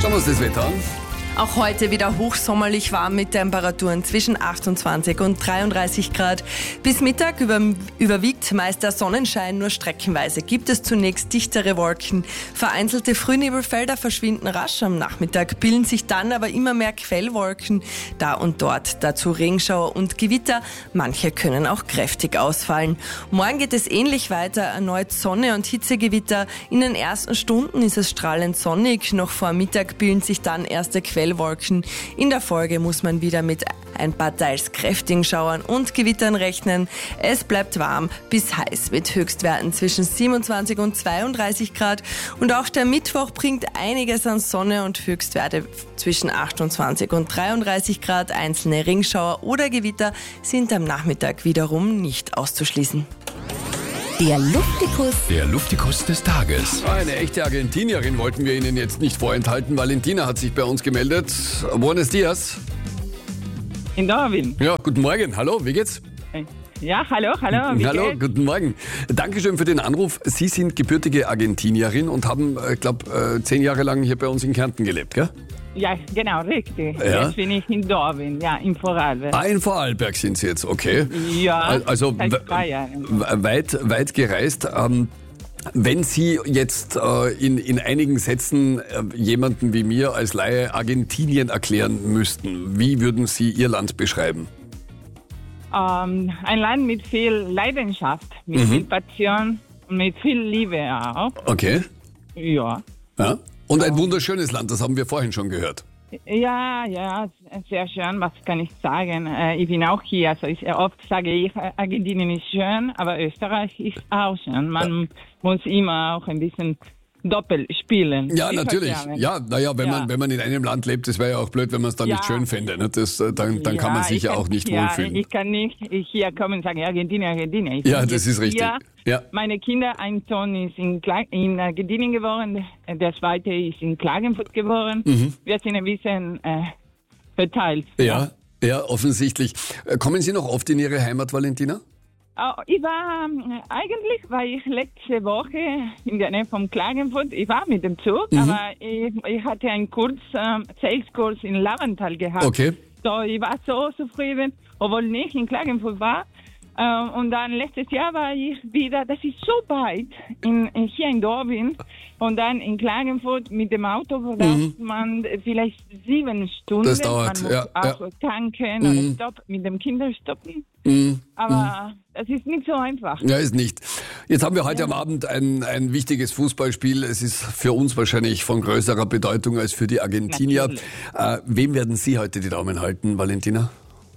Schauen wir uns das Wetter an. Auch heute wieder hochsommerlich warm mit Temperaturen zwischen 28 und 33 Grad. Bis Mittag überwiegt meist der Sonnenschein, nur streckenweise gibt es zunächst dichtere Wolken. Vereinzelte Frühnebelfelder verschwinden rasch am Nachmittag, bilden sich dann aber immer mehr Quellwolken, da und dort. Dazu Regenschauer und Gewitter, manche können auch kräftig ausfallen. Morgen geht es ähnlich weiter, erneut Sonne und Hitzegewitter. In den ersten Stunden ist es strahlend sonnig, noch vor Mittag bilden sich dann erste Quellwolken. In der Folge muss man wieder mit ein paar teils kräftigen Schauern und Gewittern rechnen. Es bleibt warm bis heiß mit Höchstwerten zwischen 27 und 32 Grad. Und auch der Mittwoch bringt einiges an Sonne und Höchstwerte zwischen 28 und 33 Grad. Einzelne Ringschauer oder Gewitter sind am Nachmittag wiederum nicht auszuschließen. Der Luftikus. Der Luftikus des Tages. Eine echte Argentinierin wollten wir Ihnen jetzt nicht vorenthalten. Valentina hat sich bei uns gemeldet. Buenos dias. In Darwin. Ja, guten Morgen. Hallo, wie geht's? Ja, hallo. Wie Hallo, geht's? guten Morgen. Dankeschön für den Anruf. Sie sind gebürtige Argentinierin und haben, ich glaube, 10 Jahre lang hier bei uns in Kärnten gelebt, gell? Ja, genau, richtig. Ja. Jetzt bin ich in Darwin, ja, in Vorarlberg. In Vorarlberg sind Sie jetzt, okay. Ja, Also seit 2 Jahren. weit gereist. Wenn Sie jetzt in einigen Sätzen jemanden wie mir als Laie Argentinien erklären müssten, wie würden Sie Ihr Land beschreiben? Ein Land mit viel Leidenschaft, mit viel Passion und mit viel Liebe auch. Okay. Ja. Ja. Und ein wunderschönes Land, das haben wir vorhin schon gehört. Ja, sehr schön. Was kann ich sagen? Ich bin auch hier. Also oft sage ich, Argentinien ist schön, aber Österreich ist auch schön. Man muss immer auch ein bisschen doppelt spielen. Ja, Ich natürlich. verstehe. Ja, naja, wenn man in einem Land lebt, das wäre ja auch blöd, wenn man es dann nicht schön fände. Ne? Dann kann man sich ja auch nicht wohlfühlen. Ich kann nicht hier kommen und sagen, Argentinien. Ja, das ist richtig. Ja. Meine Kinder, ein Sohn ist in Argentinien geboren, der zweite ist in Klagenfurt geboren. Wir sind ein bisschen verteilt. Ja, offensichtlich. Kommen Sie noch oft in Ihre Heimat, Valentina? Eigentlich war ich letzte Woche in der Nähe von Klagenfurt. Ich war mit dem Zug, aber ich hatte einen Sales-Kurs in Lavantal gehabt. Okay. So, ich war so zufrieden, obwohl ich in Klagenfurt war. Und dann letztes Jahr war ich wieder, das ist so weit, hier in Darwin und dann in Klagenfurt mit dem Auto braucht man vielleicht 7 Stunden. Das dauert, man muss auch tanken oder mit dem Kinder stoppen. Aber das ist nicht so einfach. Ja, ist nicht. Jetzt haben wir heute am Abend ein wichtiges Fußballspiel. Es ist für uns wahrscheinlich von größerer Bedeutung als für die Argentinier. Wem werden Sie heute die Daumen halten, Valentina?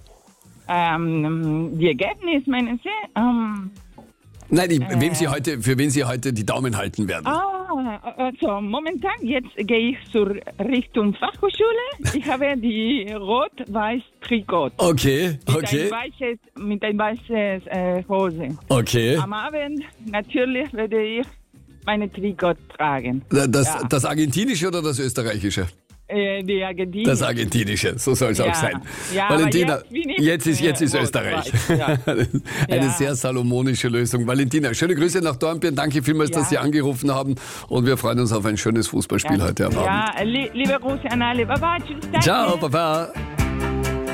Die Ergebnisse, meinen Sie? Nein, für wen Sie heute die Daumen halten werden. Also momentan, jetzt gehe ich zur Richtung Fachhochschule. Ich habe die rot-weiß Trikot. Okay. Mit ein weißes Hose. Okay. Am Abend natürlich werde ich meine Trikot tragen. Das argentinische oder das österreichische? Die Argentinische. Das argentinische, so soll es auch sein. Ja, Valentina, aber jetzt ist Österreich. Eine sehr salomonische Lösung. Valentina, schöne Grüße nach Dornbirn. Danke vielmals, dass Sie angerufen haben. Und wir freuen uns auf ein schönes Fußballspiel heute am Abend. Ja, liebe Grüße an alle. Baba, tschüss. Danke. Ciao, Baba.